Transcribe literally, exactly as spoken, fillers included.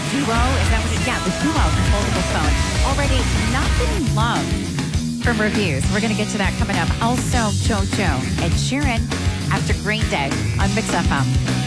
Duo? Is that what it is? Yeah, the Duo foldable phone. Already not getting love from reviews. We're going to get to that coming up. Also, JoJo and Sheeran after Green Day on Mix F M.